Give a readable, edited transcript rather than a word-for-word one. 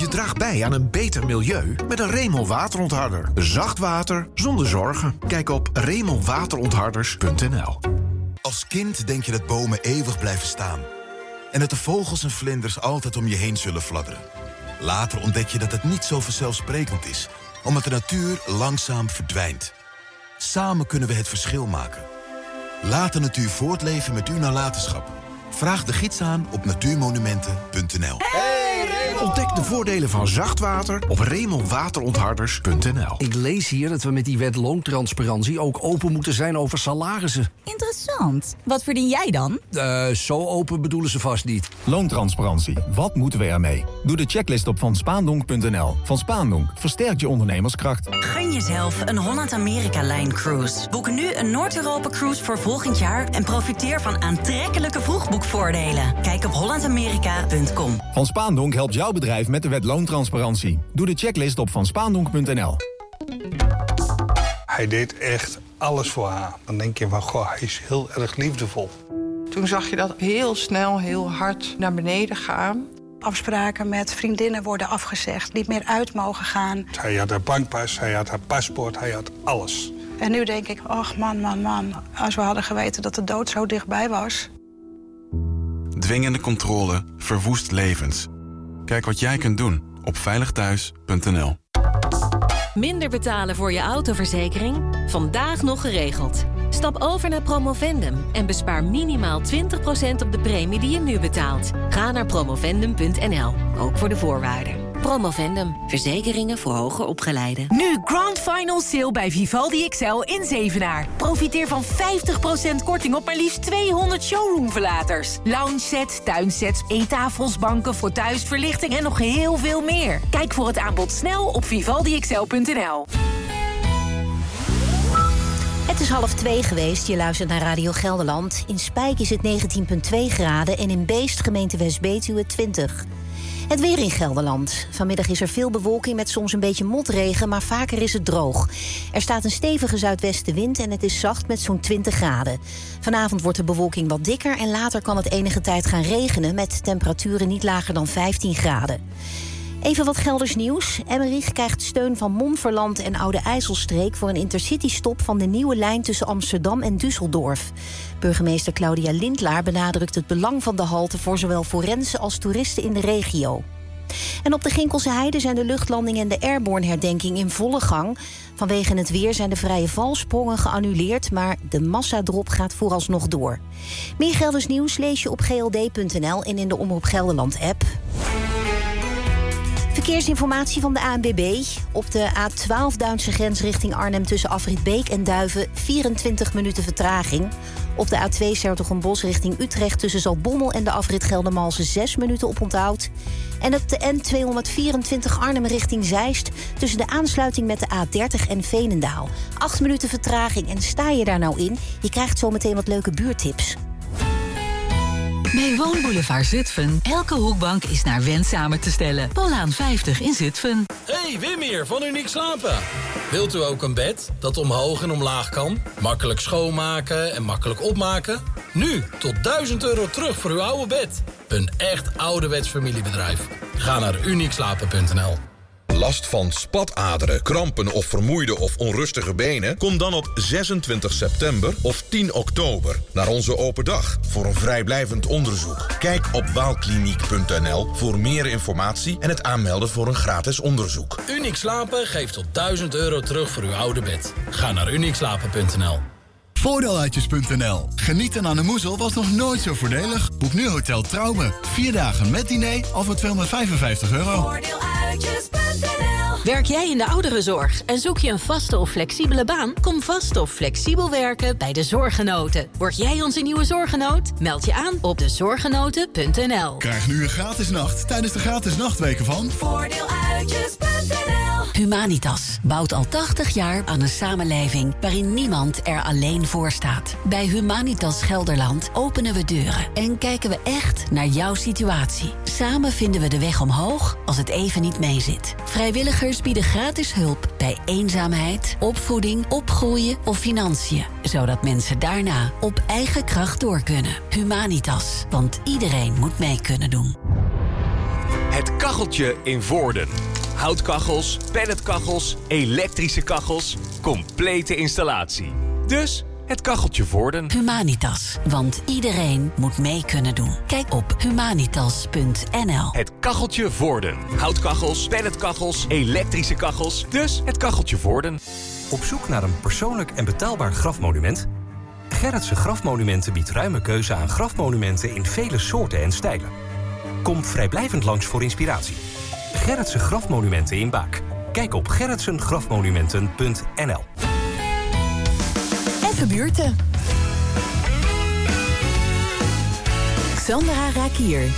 draagt bij aan een beter milieu met een Remel waterontharder. Zacht water zonder zorgen. Kijk op remelwaterontharders.nl. Als kind denk je dat bomen eeuwig blijven staan. En dat de vogels en vlinders altijd om je heen zullen fladderen. Later ontdek je dat het niet zo vanzelfsprekend is, omdat de natuur langzaam verdwijnt. Samen kunnen we het verschil maken. Laat de natuur voortleven met uw nalatenschap. Vraag de gids aan op natuurmonumenten.nl. Ontdek de voordelen van zacht water op remelwaterontharders.nl. Ik lees hier dat we met die wet loontransparantie ook open moeten zijn over salarissen. Interessant. Wat verdien jij dan? Zo open bedoelen ze vast niet. Loontransparantie. Wat moeten we ermee? Doe de checklist op vanspaandonk.nl. Van Spaandonk versterkt je ondernemerskracht. Gun jezelf een Holland-Amerika-Line-cruise. Boek nu een Noord-Europa-cruise voor volgend jaar en profiteer van aantrekkelijke vroegboekvoordelen. Kijk op hollandamerika.com. Van Spaandonk helpt jouw bedrijf met de wet loontransparantie. Doe de checklist op vanspaandonk.nl. Hij deed echt alles voor haar. Dan denk je van, goh, hij is heel erg liefdevol. Toen zag je dat heel snel, heel hard naar beneden gaan. Afspraken met vriendinnen worden afgezegd, niet meer uit mogen gaan. Hij had haar bankpas, hij had haar paspoort, hij had alles. En nu denk ik, ach man, als we hadden geweten dat de dood zo dichtbij was. Dwingende controle verwoest levens. Kijk wat jij kunt doen op veiligthuis.nl. Minder betalen voor je autoverzekering? Vandaag nog geregeld. Stap over naar Promovendum en bespaar minimaal 20% op de premie die je nu betaalt. Ga naar promovendum.nl, ook voor de voorwaarden. Promovendum, verzekeringen voor hoger opgeleiden. Nu Grand Final Sale bij Vivaldi XL in Zevenaar. Profiteer van 50% korting op maar liefst 200 showroomverlaters. Lounge sets, tuinsets, eettafels, banken, fauteuils, verlichting en nog heel veel meer. Kijk voor het aanbod snel op vivaldixl.nl. Het is 1:30 geweest, je luistert naar Radio Gelderland. In Spijk is het 19,2 graden en in Beest, gemeente West-Betuwe, 20. Het weer in Gelderland. Vanmiddag is er veel bewolking met soms een beetje motregen, maar vaker is het droog. Er staat een stevige zuidwestenwind en het is zacht met zo'n 20 graden. Vanavond wordt de bewolking wat dikker en later kan het enige tijd gaan regenen met temperaturen niet lager dan 15 graden. Even wat Gelders nieuws. Emmerich krijgt steun van Montferland en Oude IJsselstreek voor een intercity-stop van de nieuwe lijn tussen Amsterdam en Düsseldorf. Burgemeester Claudia Lindlaar benadrukt het belang van de halte voor zowel forensen als toeristen in de regio. En op de Ginkelse Heide zijn de luchtlanding en de airborne-herdenking in volle gang. Vanwege het weer zijn de vrije valsprongen geannuleerd, maar de massadrop gaat vooralsnog door. Meer Gelders nieuws lees je op gld.nl en in de Omroep Gelderland-app. Verkeersinformatie van de ANWB. Op de A12 Duitse grens richting Arnhem tussen Afrit Beek en Duiven 24 minuten vertraging. Op de A2 Sertogenbosch richting Utrecht tussen Zaltbommel en de afrit Geldermalsen 6 minuten oponthoud. En op de N224 Arnhem richting Zeist tussen de aansluiting met de A30 en Veenendaal. 8 minuten vertraging en sta je daar nou in? Je krijgt zometeen wat leuke buurttips. Bij Woonboulevard Zutphen. Elke hoekbank is naar wens samen te stellen. Pollaan 50 in Zutphen. Hey, Wim hier van Uniek Slapen. Wilt u ook een bed dat omhoog en omlaag kan? Makkelijk schoonmaken en makkelijk opmaken? Nu tot €1000 terug voor uw oude bed. Een echt ouderwets familiebedrijf. Ga naar uniekslapen.nl. Last van spataderen, krampen of vermoeide of onrustige benen? Kom dan op 26 september of 10 oktober naar onze open dag voor een vrijblijvend onderzoek. Kijk op waalkliniek.nl voor meer informatie en het aanmelden voor een gratis onderzoek. Uniek Slapen geeft tot €1000 terug voor uw oude bed. Ga naar uniekslapen.nl. Voordeeluitjes.nl. Genieten aan de Moezel was nog nooit zo voordelig. Boek nu Hotel Trouwen. 4 dagen met diner al voor €255. Voordeeluitjes.nl. Werk jij in de ouderenzorg en zoek je een vaste of flexibele baan? Kom vast of flexibel werken bij de Zorggenoten. Word jij onze nieuwe zorggenoot? Meld je aan op dezorggenoten.nl. Krijg nu een gratis nacht tijdens de gratis nachtweken van Voordeeluitjes.nl. Humanitas bouwt al 80 jaar aan een samenleving waarin niemand er alleen voor staat. Bij Humanitas Gelderland openen we deuren en kijken we echt naar jouw situatie. Samen vinden we de weg omhoog als het even niet meezit. Vrijwilligers bieden gratis hulp bij eenzaamheid, opvoeding, opgroeien of financiën. Zodat mensen daarna op eigen kracht door kunnen. Humanitas, want iedereen moet mee kunnen doen. Het kacheltje in Voorden. Houtkachels, pelletkachels, elektrische kachels. Complete installatie. Dus het kacheltje Voorden. Humanitas, want iedereen moet mee kunnen doen. Kijk op humanitas.nl. Het kacheltje Voorden. Houtkachels, pelletkachels, elektrische kachels. Dus het kacheltje Voorden. Op zoek naar een persoonlijk en betaalbaar grafmonument? Gerritsen Grafmonumenten biedt ruime keuze aan grafmonumenten in vele soorten en stijlen. Kom vrijblijvend langs voor inspiratie. Gerritsen Grafmonumenten in Baak. Kijk op gerritsengrafmonumenten.nl. Even buurten. Sandra Rakier